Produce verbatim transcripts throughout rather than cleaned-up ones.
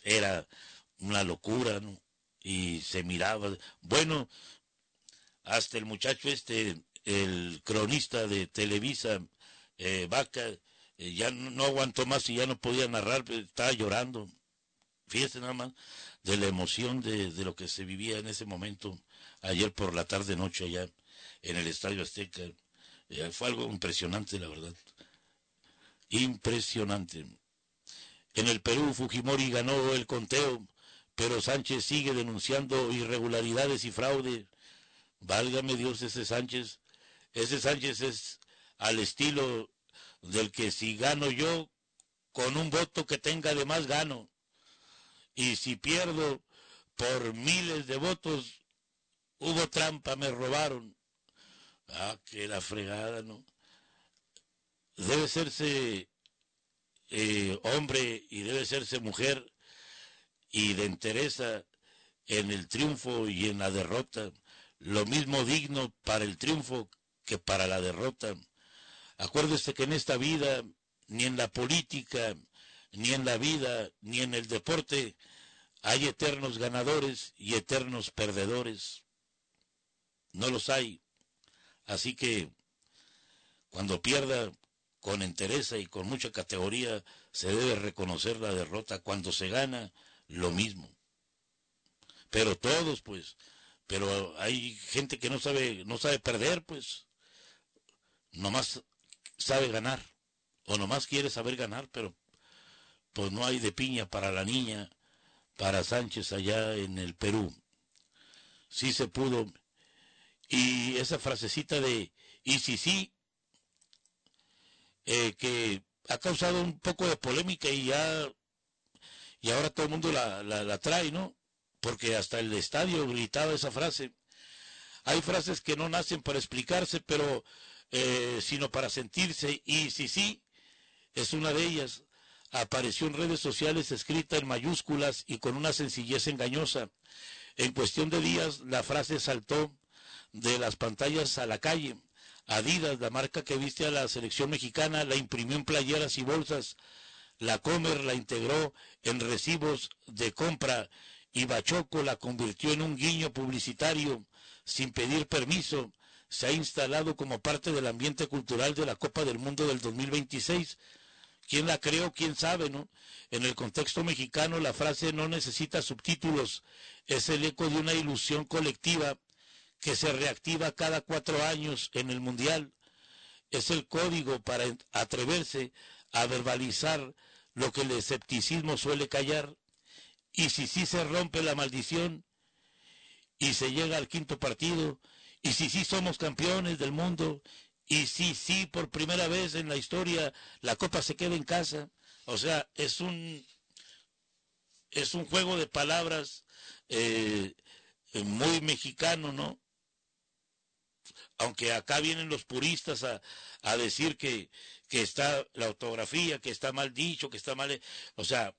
era una locura, ¿no? Y se miraba, bueno, hasta el muchacho este, el cronista de Televisa, eh, Vaca, eh, ya no, no aguantó más y ya no podía narrar, estaba llorando. Fíjese nada más de la emoción de, de lo que se vivía en ese momento, ayer por la tarde noche allá en el Estadio Azteca. Eh, fue algo impresionante, la verdad. Impresionante. En el Perú, Fujimori ganó el conteo, pero Sánchez sigue denunciando irregularidades y fraude. Válgame Dios, ese Sánchez. Ese Sánchez es al estilo del que si gano yo, con un voto que tenga de más gano. Y si pierdo por miles de votos, hubo trampa, me robaron. Ah, que la fregada, ¿no? Debe serse eh, hombre y debe serse mujer y de entereza en el triunfo y en la derrota. Lo mismo digno para el triunfo que para la derrota. Acuérdese que en esta vida, ni en la política, ni en la vida, ni en el deporte, hay eternos ganadores y eternos perdedores. No los hay. Así que cuando pierda con entereza y con mucha categoría, se debe reconocer la derrota. Cuando se gana, lo mismo. Pero todos, pues, pero hay gente que no sabe, no sabe perder, pues, nomás sabe ganar, o nomás quiere saber ganar, pero pues no hay de piña para la niña, para Sánchez allá en el Perú. Sí se pudo. Y esa frasecita de, y si sí, eh, que ha causado un poco de polémica y ya, y ahora todo el mundo la, la, la trae, ¿no? Porque hasta el estadio gritaba esa frase. Hay frases que no nacen para explicarse, pero eh, sino para sentirse, y si sí, es una de ellas. Apareció en redes sociales escrita en mayúsculas y con una sencillez engañosa. En cuestión de días, la frase saltó de las pantallas a la calle. Adidas, la marca que viste a la selección mexicana, la imprimió en playeras y bolsas. La Comer la integró en recibos de compra y Bachoco la convirtió en un guiño publicitario sin pedir permiso. Se ha instalado como parte del ambiente cultural de la Copa del Mundo del dos mil veintiséis. ¿Quién la creó? ¿Quién sabe, no? En el contexto mexicano la frase no necesita subtítulos. Es el eco de una ilusión colectiva que se reactiva cada cuatro años en el Mundial. Es el código para atreverse a verbalizar lo que el escepticismo suele callar. Y si sí se rompe la maldición y se llega al quinto partido, y si sí somos campeones del mundo, y si sí por primera vez en la historia la copa se queda en casa. O sea, es un es un juego de palabras eh, muy mexicano, ¿no? Aunque acá vienen los puristas a, a decir que, que está la ortografía, que está mal dicho, que está mal... O sea,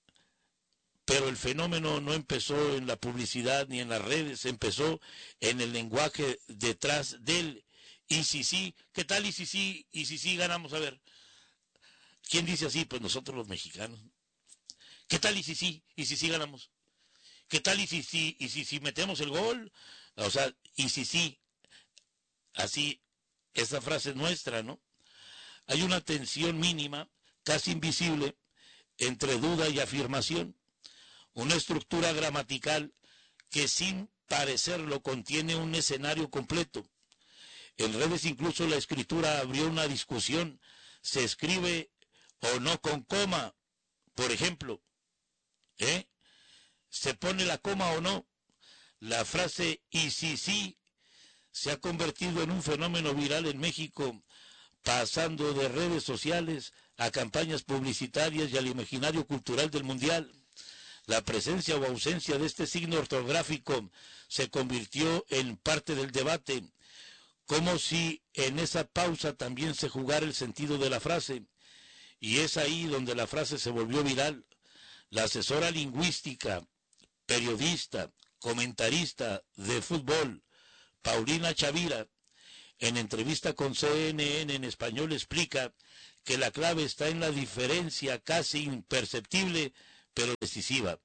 pero el fenómeno no empezó en la publicidad ni en las redes, empezó en el lenguaje detrás del y si sí, ¿qué tal y si sí? Y si sí ganamos, a ver, ¿quién dice así? Pues nosotros los mexicanos. ¿Qué tal y si sí? Y si sí ganamos. ¿Qué tal y si sí? Y si, si metemos el gol, o sea, y si sí, así, esa frase es nuestra, ¿no? Hay una tensión mínima, casi invisible, entre duda y afirmación. Una estructura gramatical que sin parecerlo contiene un escenario completo. En redes incluso la escritura abrió una discusión. ¿Se escribe o no con coma? Por ejemplo, ¿eh? ¿Se pone la coma o no? La frase y si sí se ha convertido en un fenómeno viral en México, pasando de redes sociales a campañas publicitarias y al imaginario cultural del mundial. La presencia o ausencia de este signo ortográfico se convirtió en parte del debate, como si en esa pausa también se jugara el sentido de la frase. Y es ahí donde la frase se volvió viral. La asesora lingüística, periodista, comentarista de fútbol, Paulina Chavira, en entrevista con C N N en español explica que la clave está en la diferencia casi imperceptible pero decisiva.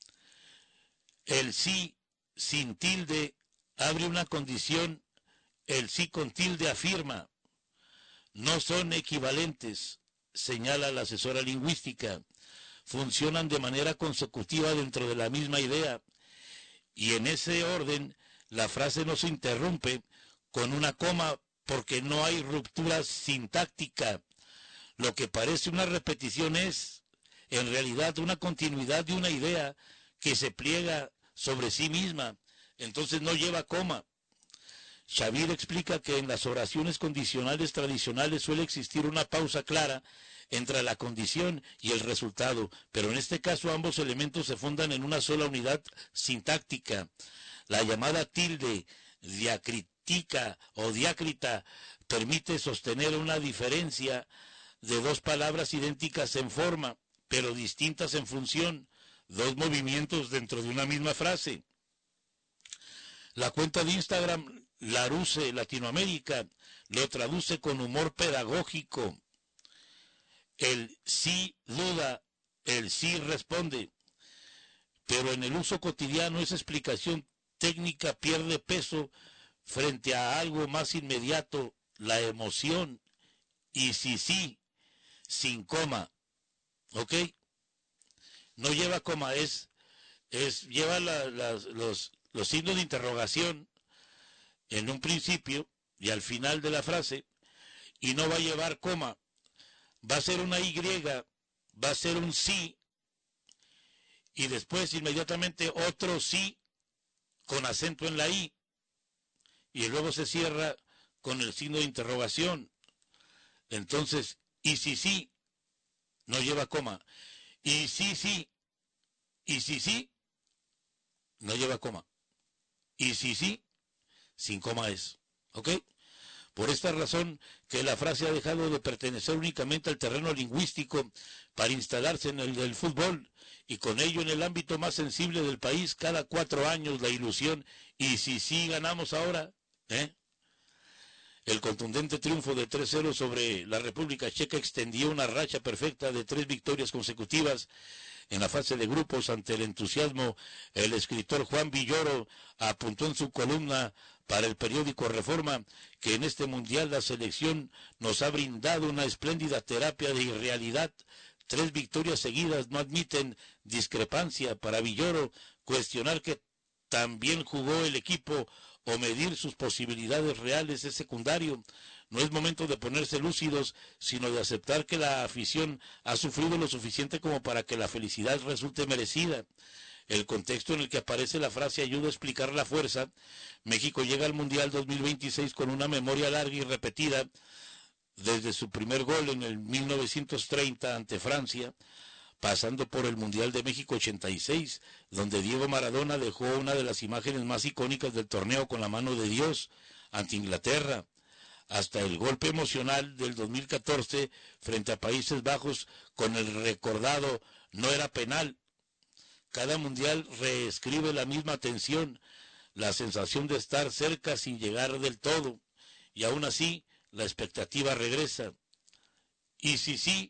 El sí sin tilde abre una condición, el sí con tilde afirma. No son equivalentes, señala la asesora lingüística. Funcionan de manera consecutiva dentro de la misma idea, y en ese orden la frase no se interrumpe con una coma porque no hay ruptura sintáctica. Lo que parece una repetición es, en realidad, una continuidad de una idea que se pliega sobre sí misma, entonces no lleva coma. Xavier explica que en las oraciones condicionales tradicionales suele existir una pausa clara entre la condición y el resultado, pero en este caso ambos elementos se fundan en una sola unidad sintáctica. La llamada tilde diacrítica o diácrita permite sostener una diferencia de dos palabras idénticas en forma, pero distintas en función, dos movimientos dentro de una misma frase. La cuenta de Instagram Larousse Latinoamérica lo traduce con humor pedagógico. El sí duda, el sí responde, pero en el uso cotidiano esa explicación técnica pierde peso frente a algo más inmediato, la emoción, y sí, sí, sin coma, ¿ok? No lleva coma, es, es lleva la, la, los, los signos de interrogación en un principio y al final de la frase, y no va a llevar coma, va a ser una Y, va a ser un sí, y después inmediatamente otro sí con acento en la I, y luego se cierra con el signo de interrogación. Entonces, y si sí, no lleva coma, y sí, sí, y si sí, no lleva coma, y si sí, sin coma es, ¿ok? Por esta razón que la frase ha dejado de pertenecer únicamente al terreno lingüístico para instalarse en el del fútbol, y con ello en el ámbito más sensible del país, cada cuatro años la ilusión, y si sí ganamos ahora, ¿eh? El contundente triunfo de tres cero sobre la República Checa extendió una racha perfecta de tres victorias consecutivas en la fase de grupos. Ante el entusiasmo, el escritor Juan Villoro apuntó en su columna para el periódico Reforma que en este mundial la selección nos ha brindado una espléndida terapia de irrealidad. Tres victorias seguidas no admiten discrepancia. Para Villoro, cuestionar que también jugó el equipo o medir sus posibilidades reales es secundario. No es momento de ponerse lúcidos, sino de aceptar que la afición ha sufrido lo suficiente como para que la felicidad resulte merecida. El contexto en el que aparece la frase ayuda a explicar la fuerza. México llega al Mundial dos mil veintiséis con una memoria larga y repetida, desde su primer gol en el mil novecientos treinta ante Francia, pasando por el Mundial de México ochenta y seis, donde Diego Maradona dejó una de las imágenes más icónicas del torneo con la mano de Dios ante Inglaterra, hasta el golpe emocional del dos mil catorce frente a Países Bajos con el recordado no era penal. Cada mundial reescribe la misma tensión, la sensación de estar cerca sin llegar del todo, y aún así la expectativa regresa. Y si sí,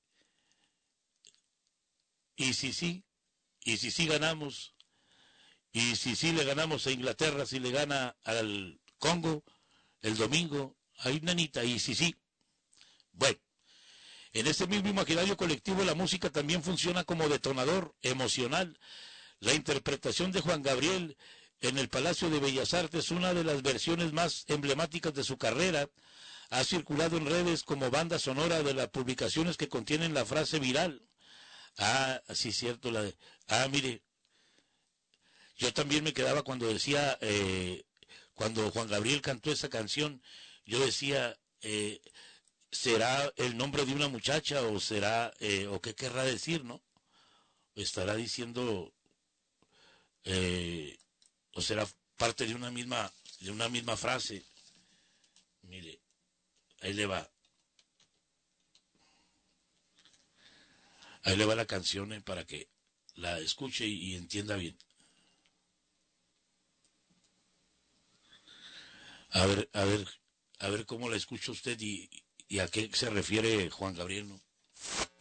y si sí, y si sí ganamos, y si sí le ganamos a Inglaterra, si le gana al Congo el domingo, hay nanita, y si sí. Bueno, en este mismo imaginario colectivo la música también funciona como detonador emocional. La interpretación de Juan Gabriel en el Palacio de Bellas Artes, una de las versiones más emblemáticas de su carrera, ha circulado en redes como banda sonora de las publicaciones que contienen la frase viral. Ah, sí, cierto, la de, ah, mire, yo también me quedaba cuando decía, eh, cuando Juan Gabriel cantó esa canción, yo decía, eh, ¿será el nombre de una muchacha o será, eh, o qué querrá decir, no? ¿Estará diciendo, eh, o será parte de una misma, de una misma frase? Mire, ahí le va, ahí le va la canción eh, para que la escuche y, y entienda bien. A ver, a ver, a ver cómo la escucha usted y, y a qué se refiere Juan Gabriel, ¿no?